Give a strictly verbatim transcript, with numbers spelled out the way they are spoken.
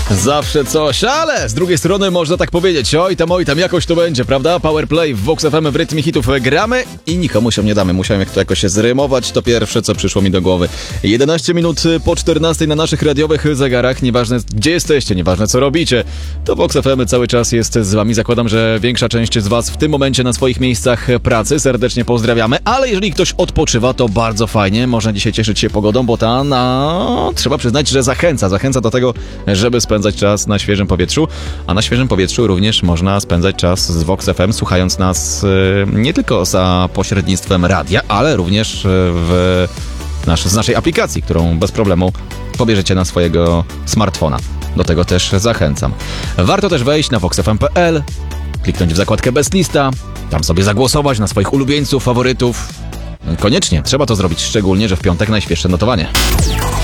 Zawsze coś, ale z drugiej strony można tak powiedzieć, oj tam, oj tam, jakoś to będzie, prawda? Powerplay w Vox F M w rytmie hitów gramy i nikomu się nie damy. Musiałem jak to jakoś się zrymować, to pierwsze, co przyszło mi do głowy. jedenaście minut po czternastej na naszych radiowych zegarach, nieważne gdzie jesteście, nieważne co robicie, to Vox F M cały czas jest z wami. Zakładam, że większa część z was w tym momencie na swoich miejscach pracy. Serdecznie pozdrawiamy, ale jeżeli ktoś odpoczywa, to bardzo fajnie. Można dzisiaj cieszyć się pogodą, bo ta, no, trzeba przyznać, że zachęca. Zachęca do tego, żeby spędzać czas na świeżym powietrzu, a na świeżym powietrzu również można spędzać czas z Vox F M, słuchając nas y, nie tylko za pośrednictwem radia, ale również w nasz, z naszej aplikacji, którą bez problemu pobierzecie na swojego smartfona. Do tego też zachęcam. Warto też wejść na vox f m kropka p l, kliknąć w zakładkę Best Lista, tam sobie zagłosować na swoich ulubieńców, faworytów. Koniecznie, trzeba to zrobić, szczególnie, że w piątek najświeższe notowanie.